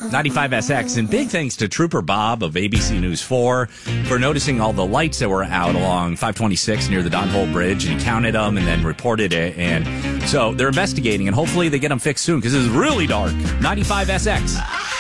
95SX, and big thanks to Trooper Bob of ABC News 4 for noticing all the lights that were out along 526 near the Don Holt Bridge, and he counted them and then reported it. And so they're investigating, and hopefully they get them fixed soon because it's really dark. 95SX.